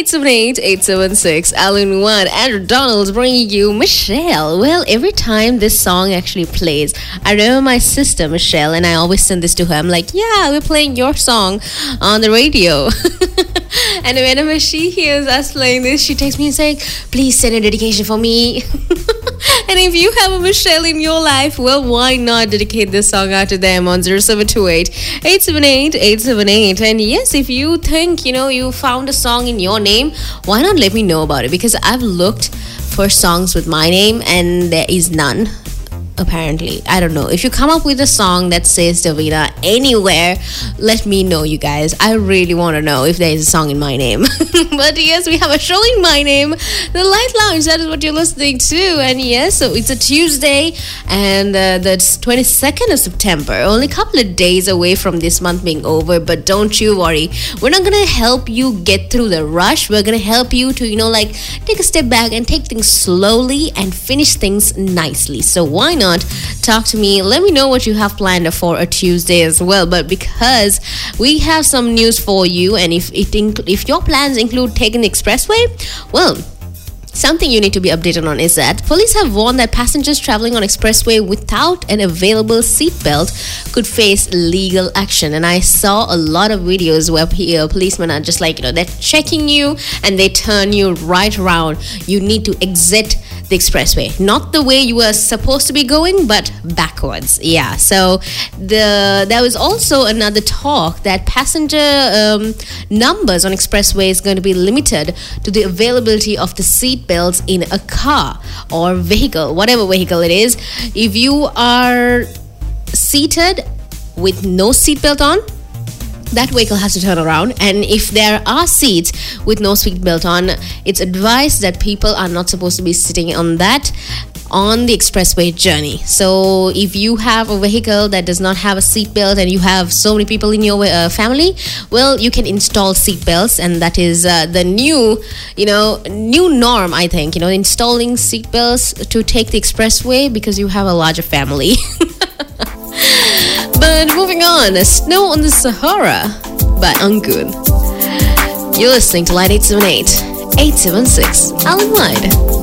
878-876. Alan One, Andrew Donald bringing you Michelle. Well, every time this song actually plays, I remember my sister Michelle, and I always send this to her. I'm like, yeah, we're playing your song on the radio. And whenever she hears us playing this, she texts me and saying, please send a dedication for me. And if you have a Michelle in your life, well, why not dedicate this song out to them on 0728-878-878. And yes, if you think, you found a song in your name, why not let me know about it? Because I've looked for songs with my name and there is none. Apparently, I don't know. If you come up with a song that says Davina anywhere, let me know, you guys. I really want to know if there is a song in my name. But yes, we have a show in my name, The Light Lounge. That is what you're listening to. And yes, so it's a Tuesday, and that's 22nd of September. Only a couple of days away from this month being over. But don't you worry. We're not going to help you get through the rush. We're going to help you to, take a step back and take things slowly and finish things nicely. So why not talk to me? Let me know what you have planned for a Tuesday as well. But because we have some news for you, and if your plans include taking the expressway, well, something you need to be updated on is that police have warned that passengers traveling on expressway without an available seatbelt could face legal action. And I saw a lot of videos where policemen are just like, they're checking you and they turn you right around. You need to exit the expressway, not the way you were supposed to be going, but backwards. Yeah, so there was also another talk that passenger numbers on expressway is going to be limited to the availability of the seat belts in a car or vehicle, whatever vehicle it is. If you are seated with no seatbelt on, that vehicle has to turn around. And if there are seats with no seatbelt on, it's advised that people are not supposed to be sitting on the expressway journey. So if you have a vehicle that does not have a seatbelt and you have so many people in your family, well, you can install seatbelts, and that is the new norm, I think. Installing seatbelts to take the expressway because you have a larger family. But moving on, Snow on the Sahara by Angun. You're listening to Light 878, 876, Alan Wide.